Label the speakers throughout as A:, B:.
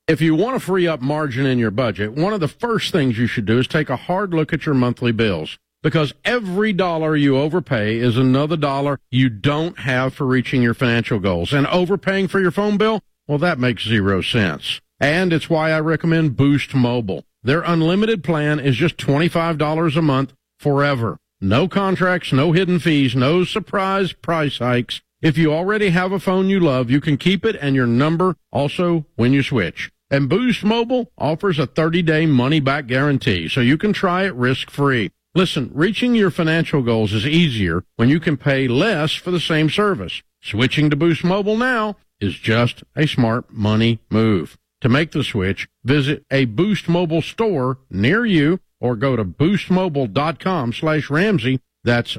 A: If you want to free up margin in your budget, one of the first things you should do is take a hard look at your monthly bills, because every dollar you overpay is another dollar you don't have for reaching your financial goals. And overpaying for your phone bill, well, that makes 0 sense. And it's why I recommend Boost Mobile. Their unlimited plan is just $25 a month forever. No contracts, no hidden fees, no surprise price hikes. If you already have a phone you love, you can keep it and your number also when you switch. And Boost Mobile offers a 30-day money-back guarantee, so you can try it risk-free. Listen, reaching your financial goals is easier when you can pay less for the same service. Switching to Boost Mobile now is just a smart money move. To make the switch, visit a Boost Mobile store near you or go to boostmobile.com/Ramsey. That's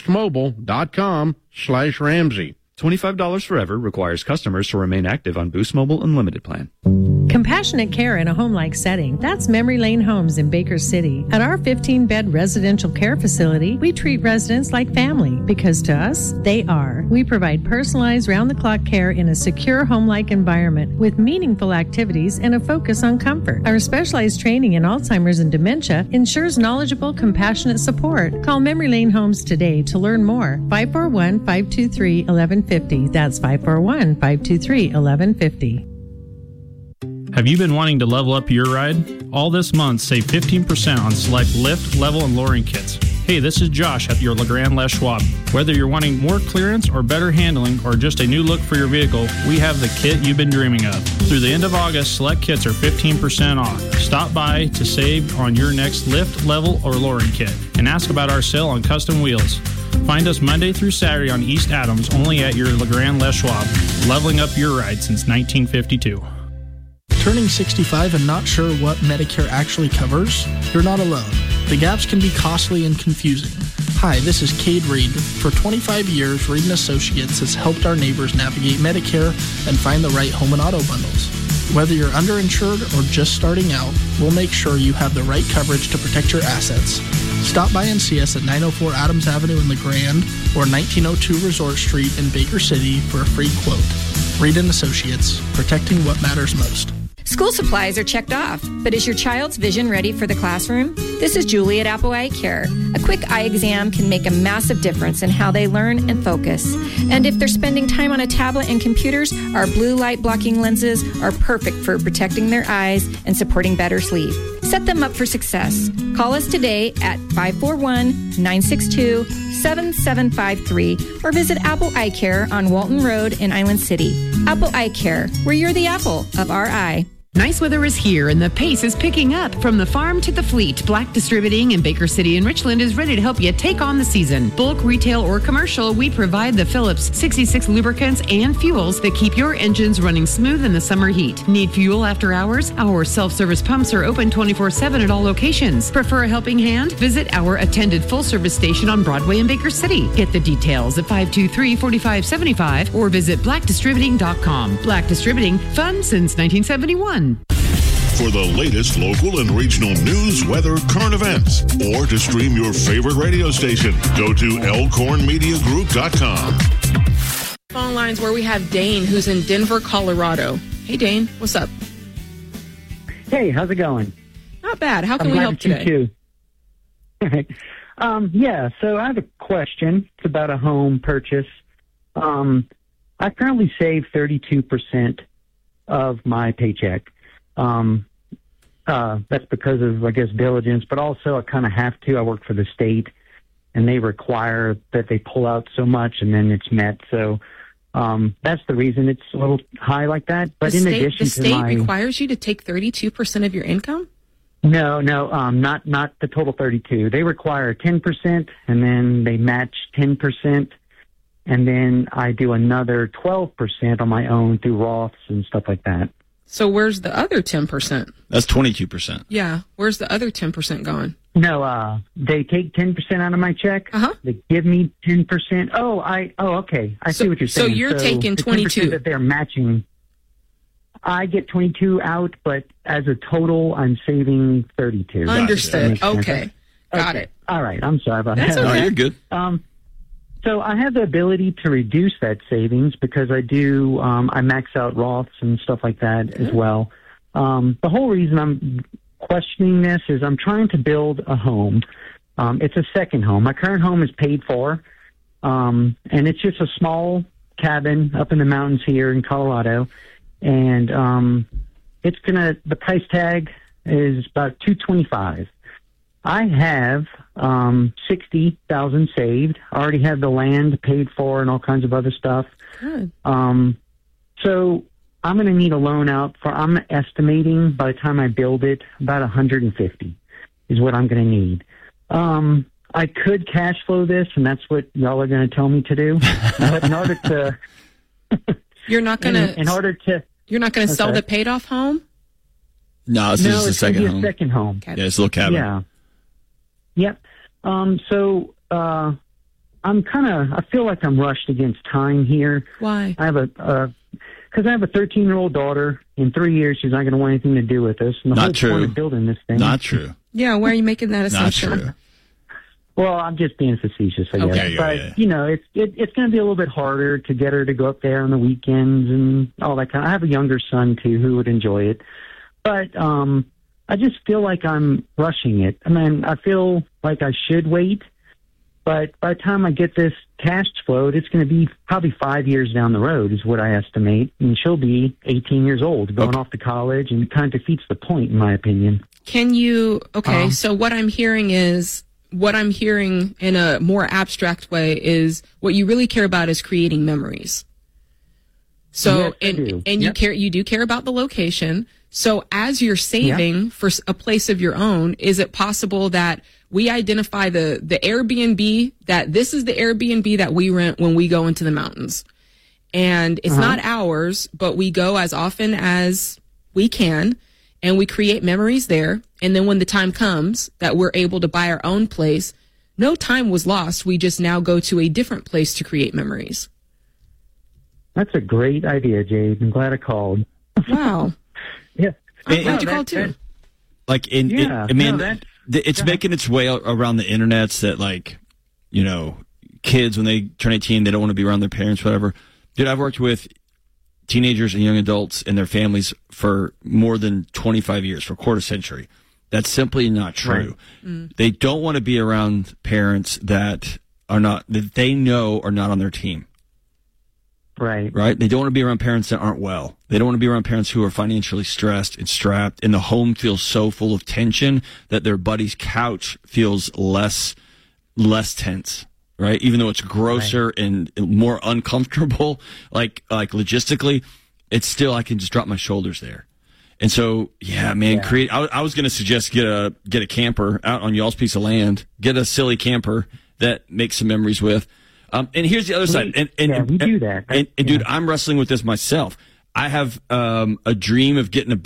A: boostmobile.com/Ramsey.
B: $25 forever requires customers to remain active on Boost Mobile Unlimited plan.
C: Compassionate care in a home-like setting. That's Memory Lane Homes in Baker City. At our 15-bed residential care facility, we treat residents like family because to us, they are. We provide personalized round-the-clock care in a secure home-like environment with meaningful activities and a focus on comfort. Our specialized training in Alzheimer's and dementia ensures knowledgeable, compassionate support. Call Memory Lane Homes today to learn more. 541-523-1150. That's 541-523-1150.
D: Have you been wanting to level up your ride? All this month, save 15% on select lift, level, and lowering kits. Hey, this is Josh at your LeGrand Les Schwab. Whether you're wanting more clearance or better handling or just a new look for your vehicle, we have the kit you've been dreaming of. Through the end of August, select kits are 15% off. Stop by to save on your next lift, level, or lowering kit and ask about our sale on custom wheels. Find us Monday through Saturday on East Adams, only at your LeGrand Les Schwab. Leveling up your ride since 1952.
E: Turning 65 and not sure what Medicare actually covers? You're not alone. The gaps can be costly and confusing. Hi, this is Cade Reed. For 25 years, Reed & Associates has helped our neighbors navigate Medicare and find the right home and auto bundles. Whether you're underinsured or just starting out, we'll make sure you have the right coverage to protect your assets. Stop by and see us at 904 Adams Avenue in LeGrand or 1902 Resort Street in Baker City for a free quote. Reed & Associates, protecting what matters most.
F: School supplies are checked off, but is your child's vision ready for the classroom? This is Julie at Apple Eye Care. A quick eye exam can make a massive difference in how they learn and focus. And if they're spending time on a tablet and computers, our blue light blocking lenses are perfect for protecting their eyes and supporting better sleep. Set them up for success. Call us today at 541-962-7753 or visit Apple Eye Care on Walton Road in Island City. Apple Eye Care, where you're the apple of our eye.
G: Nice weather is here and the pace is picking up. From the farm to the fleet, Black Distributing in Baker City and Richland is ready to help you take on the season. Bulk, retail, or commercial, we provide the Phillips 66 lubricants and fuels that keep your engines running smooth in the summer heat. Need fuel after hours? Our self-service pumps are open 24/7 at all locations. Prefer a helping hand? Visit our attended full-service station on Broadway in Baker City. Get the details at 523-4575 or visit blackdistributing.com. Black Distributing, fun since 1971.
H: For the latest local and regional news, weather, current events, or to stream your favorite radio station, go to elkhornmediagroup.com.
I: Phone lines where we have Dane, who's in Denver, Colorado. Hey, Dane, what's up?
J: Hey, how's it going?
I: Not bad. How can we help today?
J: Yeah, so I have a question. It's about a home purchase. I currently save 32% of my paycheck. That's because of, I guess, diligence, but also I kind of have to. I work for the state, and they require that they pull out so much, and then it's met. So that's the reason it's a little high like that. But the state
I: requires you to take 32% of your income?
J: No, not the total 32. They require 10%, and then they match 10%, and then I do another 12% on my own through Roths and stuff like that.
I: So where's the other 10%?
B: That's 22%.
I: Yeah. Where's the other 10% going?
J: No, they take 10% out of my check. They give me 10%. Okay. I see what you're saying.
I: So you're taking 22.
J: That they're matching. I get 22 out, but as a total, I'm saving 32.
I: Understood. Okay. Got it.
J: All right. I'm sorry about that.
I: Okay.
B: No, you're good.
J: So I have the ability to reduce that savings because I do, I max out Roths and stuff like that as well. The whole reason I'm questioning this is I'm trying to build a home. It's a second home. My current home is paid for, and it's just a small cabin up in the mountains here in Colorado. And the price tag is about $225,000. I have $60,000 saved. I already have the land paid for and all kinds of other stuff.
I: Good.
J: So I'm going to need a loan out for, I'm estimating by the time I build it, about $150,000 is what I'm going to need. I could cash flow this, and that's what y'all are going to tell me to do. But in order to,
I: you're not going to, you're not going to sell the paid off home?
K: No, this is the second home.
J: Second home.
K: Yeah, it's a little cabin.
J: Yeah. Yep. So I feel like I'm rushed against time here.
I: Why?
J: I have because I have a 13-year-old daughter. In 3 years, she's not going to want anything to do with us. And the whole point of building this thing.
K: Not true.
I: Yeah, why are you making that assumption?
K: Not true.
J: Well, I'm just being facetious, I guess.
K: Okay,
J: but, you know, it's going to be a little bit harder to get her to go up there on the weekends and all that kind of. I have a younger son, too, who would enjoy it. But I just feel like I'm rushing it. I mean, I feel like I should wait. But by the time I get this cash flowed, it's going to be probably 5 years down the road is what I estimate. And she'll be 18 years old, going off to college, and it kind of defeats the point, in my opinion.
I: Can you, so what I'm hearing in a more abstract way is what you really care about is creating memories. So,
J: yes,
I: you do care about the location. So as you're saving for a place of your own, is it possible that we identify the Airbnb, that this is the Airbnb that we rent when we go into the mountains? And it's not ours, but we go as often as we can, and we create memories there. And then when the time comes that we're able to buy our own place, no time was lost. We just now go to a different place to create memories.
J: That's a great idea, Jade. I'm glad I called.
I: Wow.
J: Yeah.
I: I'm glad you called too.
K: Like, it's making its way around the internet that, like, you know, kids, when they turn 18, they don't want to be around their parents, whatever. Dude, I've worked with teenagers and young adults and their families for more than 25 years, for a quarter century. That's simply not true. Right. They don't want to be around parents that they know are not on their team.
J: Right.
K: They don't want to be around parents that aren't well. They don't want to be around parents who are financially stressed and strapped, and the home feels so full of tension that their buddy's couch feels less tense, right? Even though it's grosser and more uncomfortable, like logistically, it's still, I can just drop my shoulders there. And so, create. I was going to suggest get a camper out on y'all's piece of land, get a silly camper that makes some memories with. And here's the other side.
J: We do that.
K: And dude, I'm wrestling with this myself. I have a dream of getting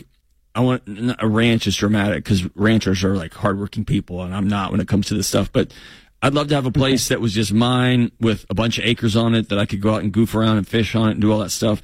K: a ranch is dramatic because ranchers are like hardworking people, and I'm not when it comes to this stuff. But I'd love to have a place that was just mine with a bunch of acres on it that I could go out and goof around and fish on it and do all that stuff.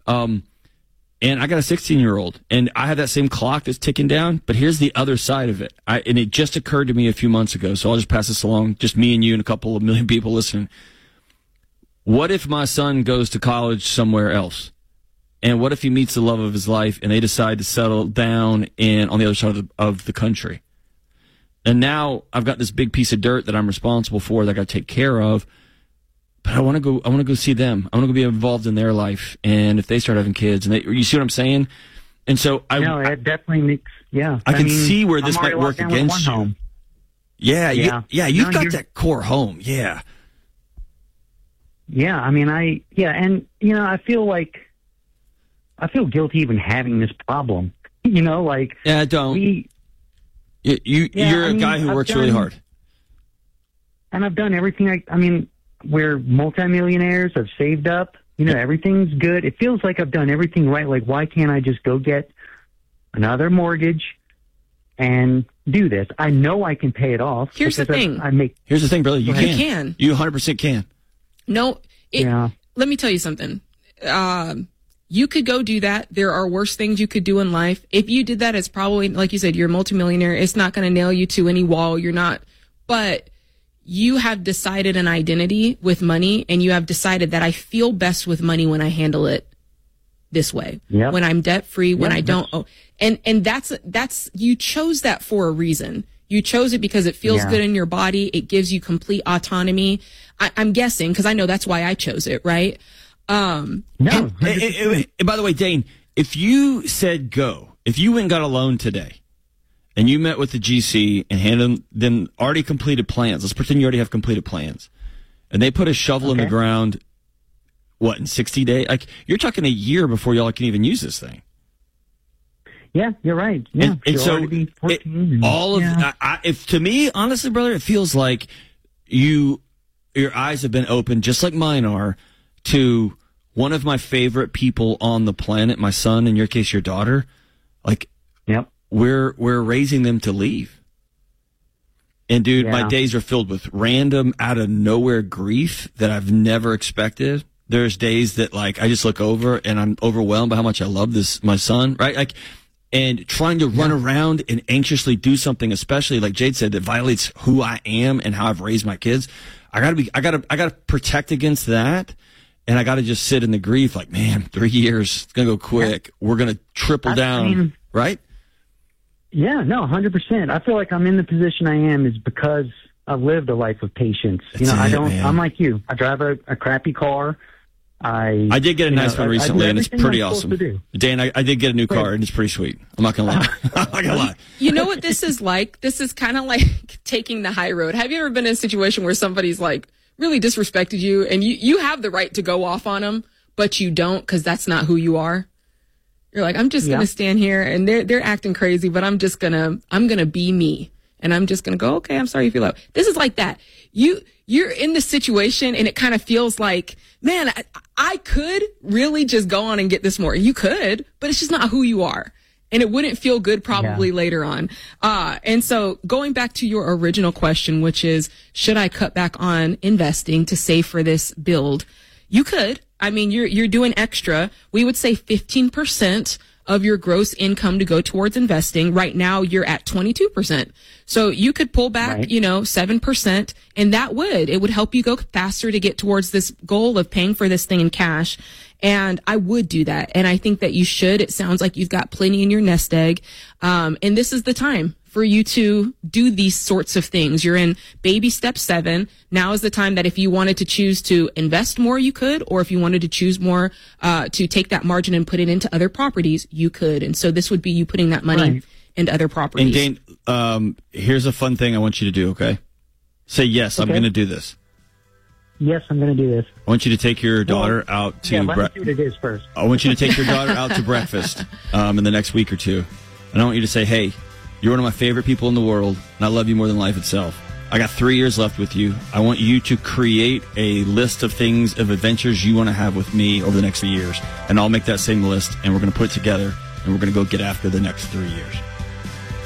K: And I got a 16-year-old, and I have that same clock that's ticking down. But here's the other side of it. And it just occurred to me a few months ago, so I'll just pass this along, just me and you and a couple of million people listening. What if my son goes to college somewhere else? And what if he meets the love of his life, and they decide to settle down on the other side of the country? And now I've got this big piece of dirt that I'm responsible for that I got to take care of. But I want to go see them. I want to be involved in their life. And if they start having kids, and you see what I'm saying? And so
J: it definitely makes,
K: I can see where this might work against you. Home. Yeah. You've got that core home. Yeah.
J: Yeah. I mean, and I feel guilty even having this problem.
K: Don't. You're a guy who works really hard.
J: And I've done everything. We're multimillionaires. I've saved up. Everything's good. It feels like I've done everything right. Like, why can't I just go get another mortgage and do this? I know I can pay it off.
I: Here's the thing.
K: Here's the thing, brother. You can. You 100% can.
I: No. Let me tell you something. You could go do that. There are worse things you could do in life. If you did that, it's probably, like you said, you're a multimillionaire. It's not going to nail you to any wall. You're not. But you have decided an identity with money, and you have decided that I feel best with money when I handle it this way.
J: Yep.
I: When I'm debt free, when I don't owe. And that's, you chose that for a reason. You chose it because it feels good in your body. It gives you complete autonomy. I'm guessing, because I know that's why I chose it, right?
K: No. And by the way, Dane, if you said go, if you went and got a loan today, and you met with the GC and handed them already completed plans, let's pretend you already have completed plans, and they put a shovel in the ground, in 60 days? Like, you're talking a year before y'all can even use this thing.
J: Yeah, you're right. Yeah,
K: and so if to me, honestly, brother, it feels like your eyes have been opened, just like mine are, to one of my favorite people on the planet, my son, in your case, your daughter. Like, we're raising them to leave. And dude, my days are filled with random, out of nowhere grief that I've never expected. There's days that, like, I just look over and I'm overwhelmed by how much I love my son, right? Like, and trying to run around and anxiously do something, especially like Jade said, that violates who I am and how I've raised my kids. I gotta protect against that. And I gotta just sit in the grief, like, man, 3 years, it's gonna go quick. We're gonna triple down, right?
J: Yeah, no, 100%. I feel like I'm in the position I am is because I've lived a life of patience. I'm like you. I drive a crappy car.
K: I did get a nice one recently, and it's pretty awesome. Dan, I did get a new car, and it's pretty sweet. I'm not gonna lie. I'm not gonna lie.
I: You know what this is like? This is kind of like taking the high road. Have you ever been in a situation where somebody's like really disrespected you, and you have the right to go off on them, but you don't because that's not who you are? You're like, I'm just gonna stand here, and they're acting crazy, but I'm gonna be me, and I'm just gonna go. Okay, I'm sorry you feel that. This is like that. You're in the situation, and it kind of feels like, man, I could really just go on and get this more. You could, but it's just not who you are. And it wouldn't feel good probably later on. And so going back to your original question, which is, should I cut back on investing to save for this build? You could. I mean, you're doing extra. We would say 15% of your gross income to go towards investing. Right now, you're at 22%. So you could pull back, 7%, and it would help you go faster to get towards this goal of paying for this thing in cash. And I would do that. And I think that you should. It sounds like you've got plenty in your nest egg. And this is the time for you to do these sorts of things. You're in baby step 7. Now is the time that if you wanted to choose to invest more, you could, or if you wanted to choose more, to take that margin and put it into other properties, you could. And so this would be you putting that money into other properties.
K: And Dane, here's a fun thing I want you to do, okay? Say, yes, I'm going to do this.
J: Yes, I'm going to do this.
K: I want you to take your daughter out to...
J: let me see what it is first.
K: I want you to take your daughter out to breakfast in the next week or two. And I want you to say, hey, you're one of my favorite people in the world, and I love you more than life itself. I got 3 years left with you. I want you to create a list of things, of adventures you want to have with me over the next few years. And I'll make that same list, and we're going to put it together, and we're going to go get after the next 3 years.